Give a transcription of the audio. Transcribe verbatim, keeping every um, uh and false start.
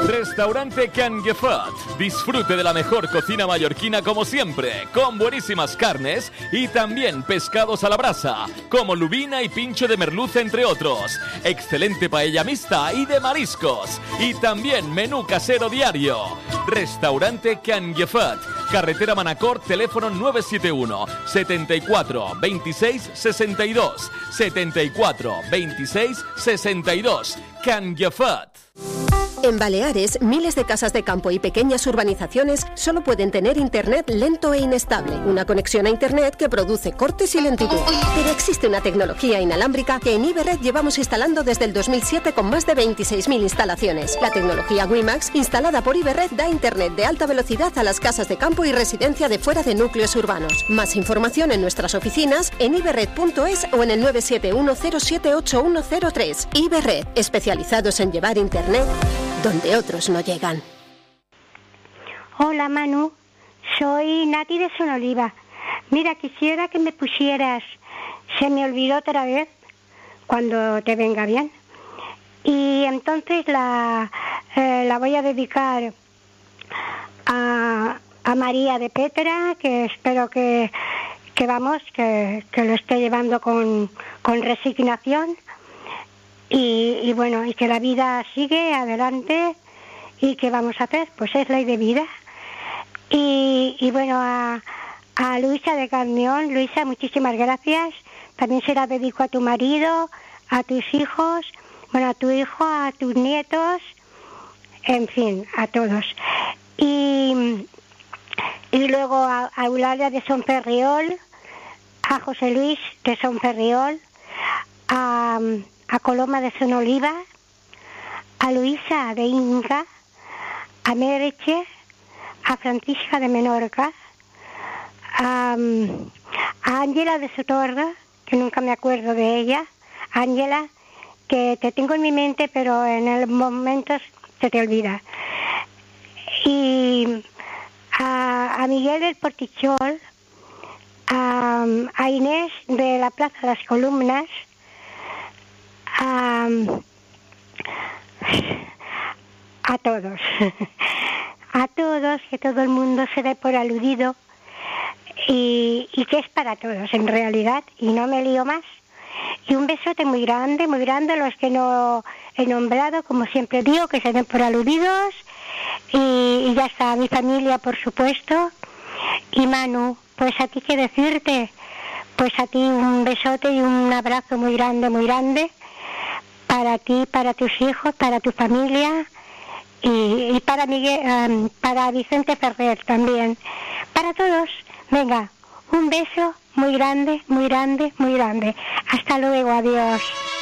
Restaurante Canguefat. Disfrute de la mejor cocina mallorquina como siempre, con buenísimas carnes y también pescados a la brasa, como lubina y pincho de merluza, entre otros. Excelente paella mixta y de mariscos. Y también menú casero diario. Restaurante Canguefat. Carretera Manacor, teléfono nueve siete uno, setenta y cuatro, veintiséis, sesenta y dos. setenta y cuatro, veintiséis, sesenta y dos. Canguefat. En Baleares, miles de casas de campo y pequeñas urbanizaciones solo pueden tener internet lento e inestable, una conexión a internet que produce cortes y lentitud. Pero existe una tecnología inalámbrica que en Iberred llevamos instalando desde el dos mil siete con más de veintiséis mil instalaciones. La tecnología WiMAX, instalada por Iberred, da internet de alta velocidad a las casas de campo y residencia de fuera de núcleos urbanos. Más información en nuestras oficinas, en iberred punto es o en el nueve siete uno cero siete ocho uno cero tres. Iberred, especializados en llevar internet donde otros no llegan. Hola Manu, soy Nati de Sonoliva. Mira, quisiera que me pusieras Se me olvidó otra vez, cuando te venga bien. Y entonces la, eh, la voy a dedicar a, a María de Petra, que espero que, que vamos, que, que lo esté llevando con, con resignación. Y, y bueno, y que la vida sigue adelante y que vamos a hacer, pues es ley de vida. Y, y bueno, a, a Luisa de Carmión, Luisa, muchísimas gracias. También se la dedico a tu marido, a tus hijos, bueno, a tu hijo, a tus nietos, en fin, a todos. Y, y luego a, a Eulalia de Son Ferriol, a José Luis de Son Ferriol, a... a Coloma de Sonoliva, a Luisa de Inca, a Mereche, a Francisca de Menorca, a, a Ángela de Sotorga, que nunca me acuerdo de ella. Ángela, que te tengo en mi mente, pero en el momento se te olvida. Y a, a Miguel del Portichol, a, a Inés de la Plaza de las Columnas, A, a todos, a todos, que todo el mundo se dé por aludido y, y que es para todos en realidad, y no me lío más. Y un besote muy grande, muy grande a los que no he nombrado, como siempre digo, que se den por aludidos, y, y ya está, a mi familia, por supuesto. Y Manu, pues a ti qué decirte, pues a ti un besote y un abrazo muy grande, muy grande, para ti, para tus hijos, para tu familia y, y para Miguel, um, para Vicente Ferrer también, para todos. Venga, un beso muy grande, muy grande, muy grande. Hasta luego, adiós.